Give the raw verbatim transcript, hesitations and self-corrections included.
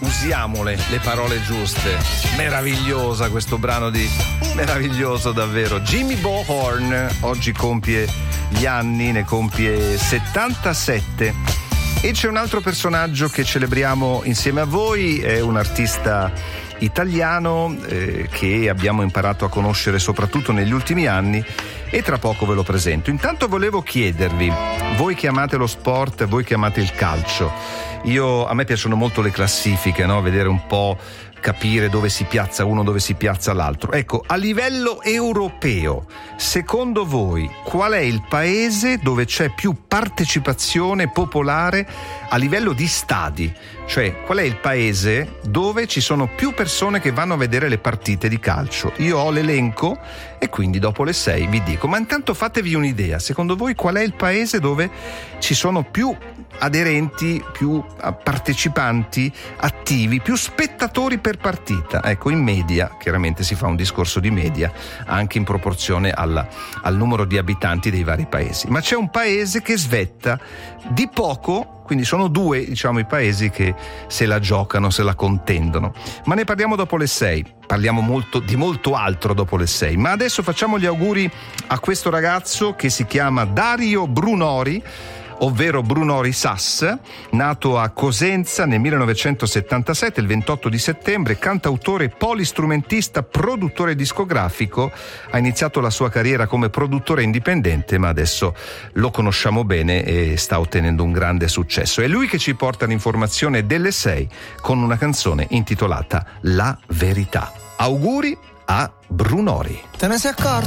usiamole le parole giuste. Meravigliosa questo brano di meraviglioso davvero. Jimmy Bohorn oggi compie gli anni, ne compie settantasette. E c'è un altro personaggio che celebriamo insieme a voi, è un artista italiano eh, che abbiamo imparato a conoscere soprattutto negli ultimi anni e tra poco ve lo presento. Intanto volevo chiedervi, voi che amate lo sport, voi che amate il calcio, io, a me piacciono molto le classifiche, no? Vedere un po', capire dove si piazza uno, dove si piazza l'altro. Ecco, a livello europeo, secondo voi qual è il paese dove c'è più partecipazione popolare a livello di stadi? Cioè, qual è il paese dove ci sono più persone che vanno a vedere le partite di calcio? Io ho l'elenco e quindi dopo le sei vi dico, ma intanto fatevi un'idea, secondo voi qual è il paese dove ci sono più aderenti, più partecipanti attivi, più spettatori per partita? Ecco, in media, chiaramente si fa un discorso di media anche in proporzione alla, al numero di abitanti dei vari paesi, ma c'è un paese che svetta di poco, quindi sono due, diciamo, i paesi che se la giocano, se la contendono, ma ne parliamo dopo le sei. Parliamo molto di molto altro dopo le sei, ma adesso facciamo gli auguri a questo ragazzo che si chiama Dario Brunori, ovvero Brunori Sass, nato a Cosenza nel millenovecentosettantasette, il ventotto di settembre, cantautore, polistrumentista, produttore discografico. Ha iniziato la sua carriera come produttore indipendente, ma adesso lo conosciamo bene e sta ottenendo un grande successo. È lui che ci porta l'informazione delle sei con una canzone intitolata La Verità. Auguri a Brunori. Te ne sei accorto?